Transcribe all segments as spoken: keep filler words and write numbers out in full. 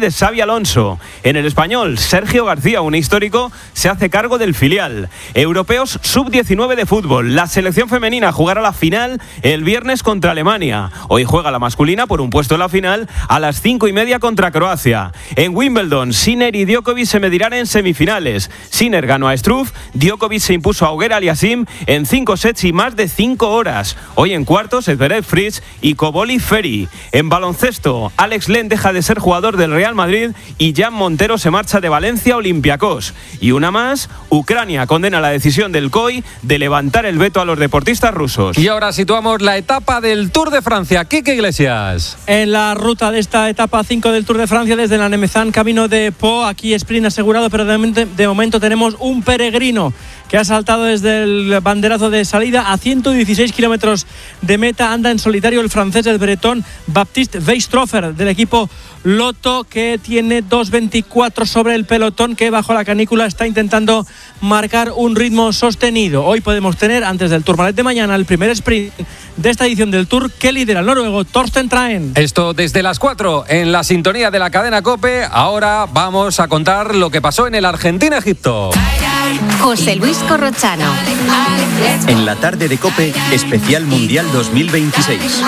de Xavi Alonso. En el Español, Sergio García, un histórico, se hace cargo del filial. Europeos sub diecinueve de fútbol. La selección femenina jugará la final el viernes contra Alemania. Hoy juega la masculina por un puesto en la final a las cinco y media contra Croacia. En Wimbledon, Sinner y Djokovic se medirán en semifinales. Sinner ganó a Struff, Djokovic se impuso a Auger Aliassime en cinco sets y más de cinco horas. Hoy en cuartos, Zverev Fritz y Koboli Ferry. En baloncesto, Alex Len deja de ser jugador del Real Madrid y Jan Montero se marcha de Valencia a Olympiacos. Y una más, Ucrania condena la decisión del C O I de levantar el veto a los deportistas rusos. Y ahora situamos la etapa del Tour de Francia. Quique Iglesias. En la ruta de esta etapa cinco del Tour de Francia, desde la Nemezán, camino de Po, aquí sprint asegurado, pero de momento, de momento tenemos un peregrino que ha saltado desde el banderazo de salida a ciento dieciséis kilómetros de meta. Anda en solitario el francés, el bretón Baptiste Weistrofer, del equipo Lotto, que tiene dos veinticuatro sobre el pelotón, que bajo la canícula está intentando marcar un ritmo sostenido. Hoy podemos tener, antes del Tourmalet de mañana, el primer sprint de esta edición del Tour, que lidera el noruego Torsten Traen. Esto desde las cuatro en la sintonía de la cadena COPE. Ahora vamos a contar lo que pasó en el Argentina-Egipto. José Luis Corrochano. En la tarde de COPE, especial Mundial dos mil veintiséis.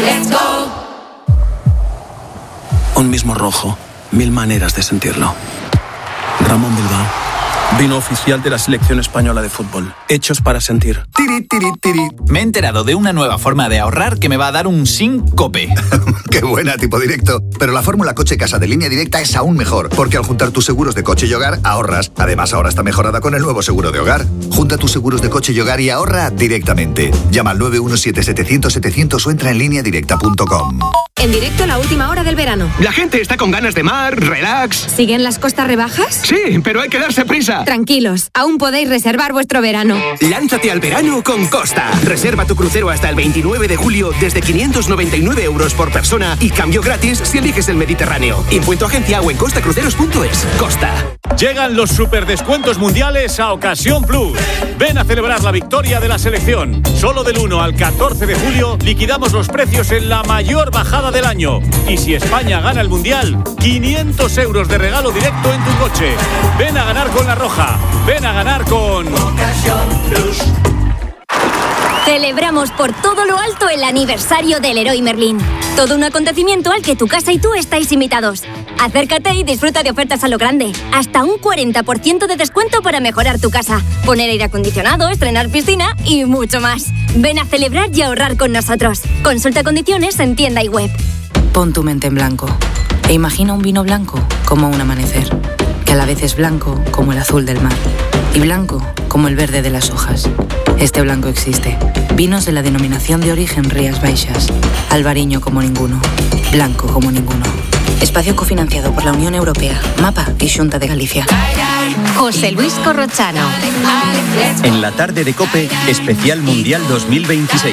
Un mismo rojo, mil maneras de sentirlo. Ramón Bilbao, vino oficial de la selección española de fútbol. Hechos para sentir. Tiri, tiri, tiri. Me he enterado de una nueva forma de ahorrar que me va a dar un síncope. ¡Qué buena, tipo directo! Pero la fórmula coche casa de Línea Directa es aún mejor, porque al juntar tus seguros de coche y hogar, ahorras. Además, ahora está mejorada con el nuevo seguro de hogar. Junta tus seguros de coche y hogar y ahorra directamente. Llama al nueve uno siete setecientos setecientos o entra en línea directa punto com. En directo a la última hora del verano. La gente está con ganas de mar, relax. ¿Siguen las costas rebajas? Sí, pero hay que darse prisa. Tranquilos, aún podéis reservar vuestro verano. Lánzate al verano con Costa. Reserva tu crucero hasta el veintinueve de julio desde quinientos noventa y nueve euros por persona y cambio gratis si eliges el Mediterráneo. Info en tu agencia o en costacruceros punto es. Costa. Llegan los superdescuentos mundiales a Ocasión Plus. Ven a celebrar la victoria de la selección. Solo del uno al catorce de julio liquidamos los precios en la mayor bajada del año. Y si España gana el Mundial, quinientos euros de regalo directo en tu coche. Ven a ganar con La Roja. Ven a ganar con Ocasión Plus. Celebramos por todo lo alto el aniversario del Leroy Merlin. Todo un acontecimiento al que tu casa y tú estáis invitados. Acércate y disfruta de ofertas a lo grande. Hasta un cuarenta por ciento de descuento para mejorar tu casa, poner aire acondicionado, estrenar piscina y mucho más. Ven a celebrar y ahorrar con nosotros. Consulta condiciones en tienda y web. Pon tu mente en blanco e imagina un vino blanco como un amanecer, que a la vez es blanco como el azul del mar y blanco como el verde de las hojas. Este blanco existe. Vinos de la denominación de origen Rías Baixas. Albariño como ninguno. Blanco como ninguno. Espacio cofinanciado por la Unión Europea, MAPA y Xunta de Galicia. José Luis Corrochano. En la tarde de COPE, especial Mundial dos mil veintiséis.